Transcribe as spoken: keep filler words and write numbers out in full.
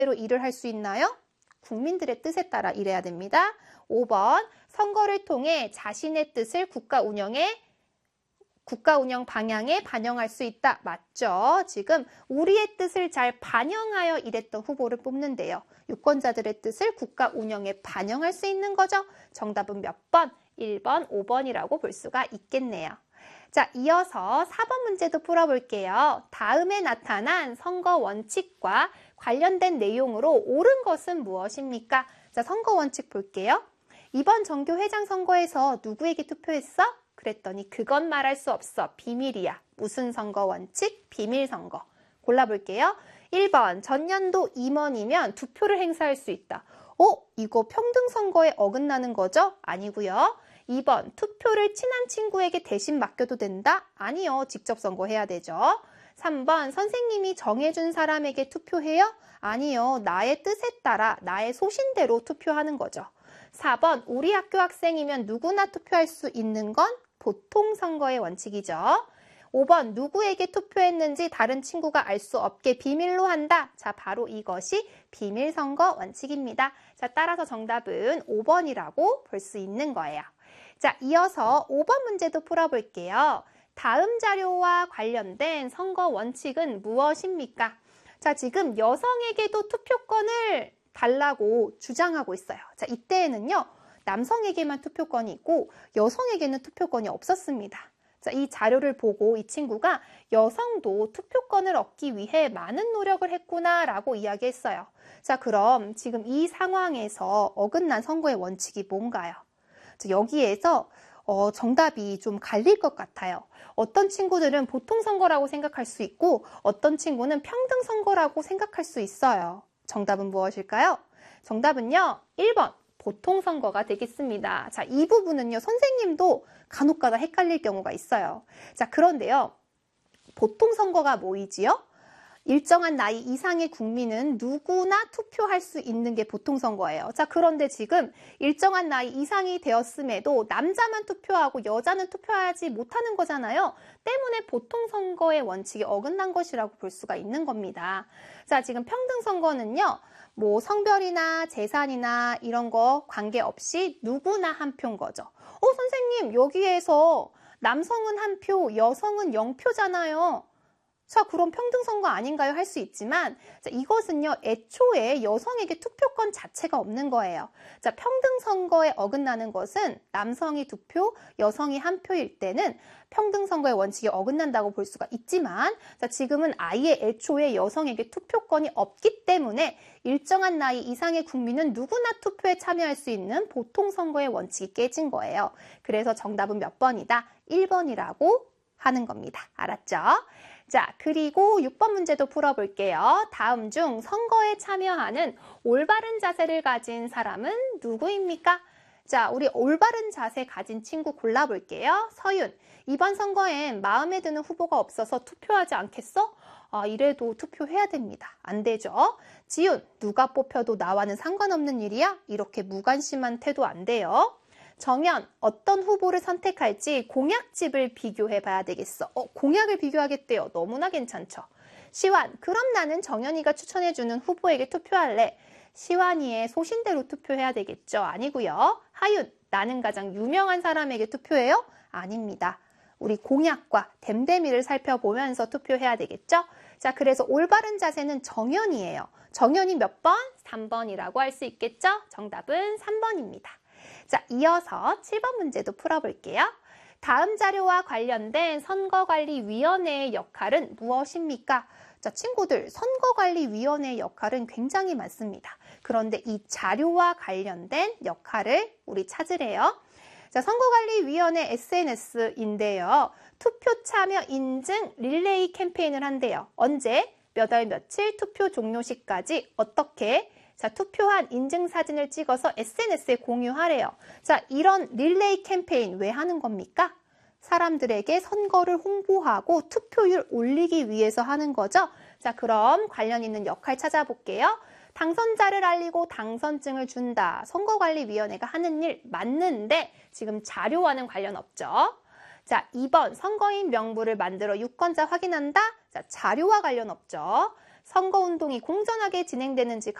대로 일을 할 수 있나요? 국민들의 뜻에 따라 일해야 됩니다. 오 번, 선거를 통해 자신의 뜻을 국가 운영에 국가 운영 방향에 반영할 수 있다. 맞죠? 지금 우리의 뜻을 잘 반영하여 일했던 후보를 뽑는데요. 유권자들의 뜻을 국가 운영에 반영할 수 있는 거죠. 정답은 몇 번? 일 번, 오 번이라고 볼 수가 있겠네요. 자, 이어서 사 번 문제도 풀어볼게요. 다음에 나타난 선거 원칙과 관련된 내용으로 옳은 것은 무엇입니까? 자, 선거 원칙 볼게요. 이번 정교회장 선거에서 누구에게 투표했어? 그랬더니 그건 말할 수 없어. 비밀이야. 무슨 선거 원칙? 비밀 선거. 골라볼게요. 일 번, 전년도 임원이면 투표를 행사할 수 있다. 어? 이거 평등 선거에 어긋나는 거죠? 아니고요. 이 번, 투표를 친한 친구에게 대신 맡겨도 된다? 아니요. 직접 선거해야 되죠. 삼 번, 선생님이 정해준 사람에게 투표해요? 아니요. 나의 뜻에 따라 나의 소신대로 투표하는 거죠. 사 번, 우리 학교 학생이면 누구나 투표할 수 있는 건 보통 선거의 원칙이죠. 오 번, 누구에게 투표했는지 다른 친구가 알 수 없게 비밀로 한다. 자, 바로 이것이 비밀 선거 원칙입니다. 자, 따라서 정답은 오 번이라고 볼 수 있는 거예요. 자, 이어서 오 번 문제도 풀어볼게요. 다음 자료와 관련된 선거 원칙은 무엇입니까? 자, 지금 여성에게도 투표권을 달라고 주장하고 있어요. 자, 이때에는요, 남성에게만 투표권이 있고 여성에게는 투표권이 없었습니다. 자, 이 자료를 보고 이 친구가 여성도 투표권을 얻기 위해 많은 노력을 했구나라고 이야기했어요. 자, 그럼 지금 이 상황에서 어긋난 선거의 원칙이 뭔가요? 자, 여기에서 어, 정답이 좀 갈릴 것 같아요. 어떤 친구들은 보통 선거라고 생각할 수 있고 어떤 친구는 평등 선거라고 생각할 수 있어요. 정답은 무엇일까요? 정답은요, 일 번. 보통 선거가 되겠습니다. 자, 이 부분은요, 선생님도 간혹가다 헷갈릴 경우가 있어요. 자, 그런데요, 보통 선거가 뭐이지요? 일정한 나이 이상의 국민은 누구나 투표할 수 있는 게 보통 선거예요. 자, 그런데 지금 일정한 나이 이상이 되었음에도 남자만 투표하고 여자는 투표하지 못하는 거잖아요. 때문에 보통 선거의 원칙이 어긋난 것이라고 볼 수가 있는 겁니다. 자, 지금 평등 선거는요, 뭐 성별이나 재산이나 이런 거 관계없이 누구나 한 표인 거죠. 어, 선생님, 여기에서 남성은 한 표, 여성은 영 표잖아요. 자, 그럼 평등선거 아닌가요? 할 수 있지만, 자, 이것은요, 애초에 여성에게 투표권 자체가 없는 거예요. 자, 평등선거에 어긋나는 것은 남성이 두 표, 여성이 한 표일 때는 평등선거의 원칙이 어긋난다고 볼 수가 있지만, 자, 지금은 아예 애초에 여성에게 투표권이 없기 때문에 일정한 나이 이상의 국민은 누구나 투표에 참여할 수 있는 보통선거의 원칙이 깨진 거예요. 그래서 정답은 몇 번이다? 일 번이라고 하는 겁니다. 알았죠? 자, 그리고 육 번 문제도 풀어볼게요. 다음 중 선거에 참여하는 올바른 자세를 가진 사람은 누구입니까? 자, 우리 올바른 자세 가진 친구 골라볼게요. 서윤, 이번 선거엔 마음에 드는 후보가 없어서 투표하지 않겠어? 아, 이래도 투표해야 됩니다. 안 되죠? 지윤, 누가 뽑혀도 나와는 상관없는 일이야? 이렇게 무관심한 태도 안 돼요. 정연, 어떤 후보를 선택할지 공약집을 비교해 봐야 되겠어. 어, 공약을 비교하겠대요. 너무나 괜찮죠. 시완, 그럼 나는 정연이가 추천해주는 후보에게 투표할래. 시완이의 소신대로 투표해야 되겠죠. 아니고요. 하윤, 나는 가장 유명한 사람에게 투표해요? 아닙니다. 우리 공약과 댐댐이를 살펴보면서 투표해야 되겠죠. 자, 그래서 올바른 자세는 정연이에요. 정연이 몇 번? 삼 번이라고 할 수 있겠죠. 정답은 삼 번입니다. 자, 이어서 칠 번 문제도 풀어볼게요. 다음 자료와 관련된 선거관리위원회의 역할은 무엇입니까? 자, 친구들, 선거관리위원회의 역할은 굉장히 많습니다. 그런데 이 자료와 관련된 역할을 우리 찾으래요. 자, 선거관리위원회 에스엔에스인데요. 투표 참여 인증 릴레이 캠페인을 한대요. 언제? 몇 월 며칠 투표 종료 시까지 어떻게? 자, 투표한 인증사진을 찍어서 에스엔에스에 공유하래요. 자, 이런 릴레이 캠페인 왜 하는 겁니까? 사람들에게 선거를 홍보하고 투표율 올리기 위해서 하는 거죠. 자, 그럼 관련 있는 역할 찾아볼게요. 당선자를 알리고 당선증을 준다. 선거관리위원회가 하는 일 맞는데 지금 자료와는 관련 없죠. 자, 이 번 선거인 명부를 만들어 유권자 확인한다. 자, 자료와 관련 없죠. 선거운동이 공정하게 진행되는지